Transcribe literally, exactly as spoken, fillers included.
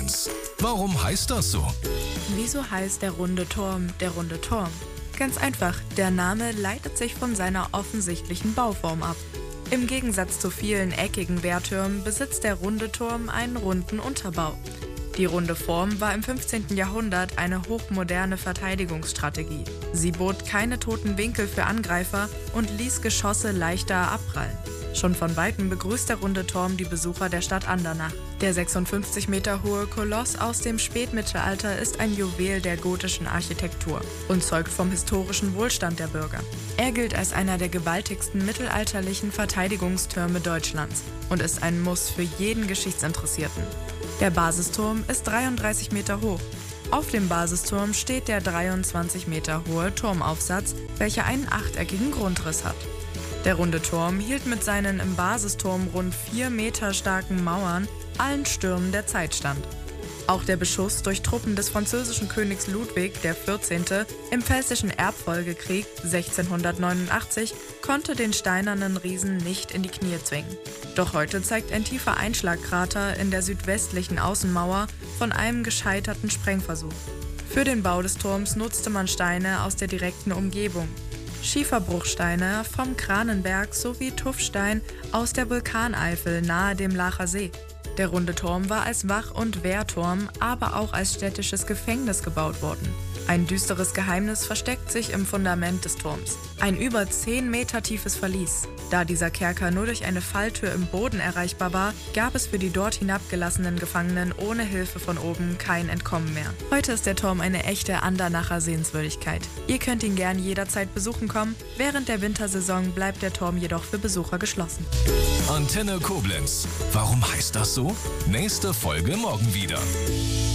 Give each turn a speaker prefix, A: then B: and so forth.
A: Koblenz. Warum heißt das so?
B: Wieso heißt der runde Turm der runde Turm? Ganz einfach, der Name leitet sich von seiner offensichtlichen Bauform ab. Im Gegensatz zu vielen eckigen Wehrtürmen besitzt der runde Turm einen runden Unterbau. Die runde Form war im fünfzehnten Jahrhundert eine hochmoderne Verteidigungsstrategie. Sie bot keine toten Winkel für Angreifer und ließ Geschosse leichter abprallen. Schon von Weitem begrüßt der runde Turm die Besucher der Stadt Andernach. Der sechsundfünfzig Meter hohe Koloss aus dem Spätmittelalter ist ein Juwel der gotischen Architektur und zeugt vom historischen Wohlstand der Bürger. Er gilt als einer der gewaltigsten mittelalterlichen Verteidigungstürme Deutschlands und ist ein Muss für jeden Geschichtsinteressierten. Der Basisturm ist dreiunddreißig Meter hoch. Auf dem Basisturm steht der dreiundzwanzig Meter hohe Turmaufsatz, welcher einen achteckigen Grundriss hat. Der runde Turm hielt mit seinen im Basisturm rund vier Meter starken Mauern allen Stürmen der Zeit stand. Auch der Beschuss durch Truppen des französischen Königs Ludwig der vierzehnte. im Pfälzischen Erbfolgekrieg sechzehnhundertneunundachtzig konnte den steinernen Riesen nicht in die Knie zwingen. Doch heute zeigt ein tiefer Einschlagkrater in der südwestlichen Außenmauer von einem gescheiterten Sprengversuch. Für den Bau des Turms nutzte man Steine aus der direkten Umgebung. Schieferbruchsteine vom Kranenberg sowie Tuffstein aus der Vulkaneifel nahe dem Laacher See. Der runde Turm war als Wach- und Wehrturm, aber auch als städtisches Gefängnis gebaut worden. Ein düsteres Geheimnis versteckt sich im Fundament des Turms. Ein über zehn Meter tiefes Verlies. Da dieser Kerker nur durch eine Falltür im Boden erreichbar war, gab es für die dort hinabgelassenen Gefangenen ohne Hilfe von oben kein Entkommen mehr. Heute ist der Turm eine echte Andernacher Sehenswürdigkeit. Ihr könnt ihn gern jederzeit besuchen kommen, während der Wintersaison bleibt der Turm jedoch für Besucher geschlossen.
A: Antenne Koblenz. Warum heißt das so? Nächste Folge morgen wieder.